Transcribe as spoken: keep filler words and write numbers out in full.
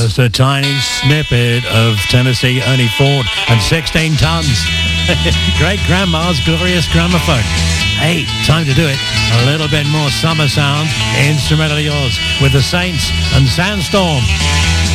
Just a tiny snippet of Tennessee Ernie Ford and sixteen tons. Great grandma's glorious gramophone. Hey, time to do it. A little bit more summer sound. Instrumental yours with the Saints and Sandstorm.